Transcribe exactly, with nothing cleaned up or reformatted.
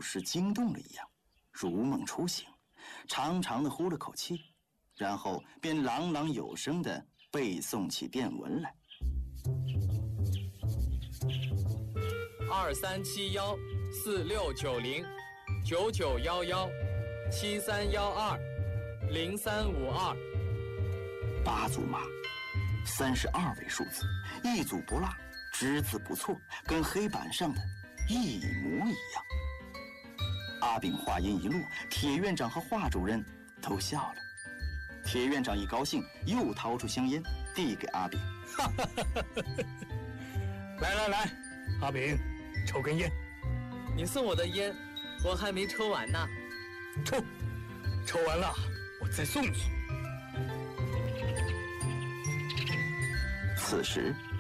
时惊动了一样，如梦初醒，长长的呼了口气，然后便朗朗有声地背诵起电文来。 二三七幺四六九零九九幺幺七三幺二零三五二。 八组码，三十二位数字，一组不落，只字不错，跟黑板上的一模一样。阿炳话音一落，铁院长和华主任都笑了。铁院长一高兴，又掏出香烟递给阿炳。 来来来，阿炳，抽根烟。 你送我的烟，我还没抽完呢。 抽，抽完了我再送你。 此时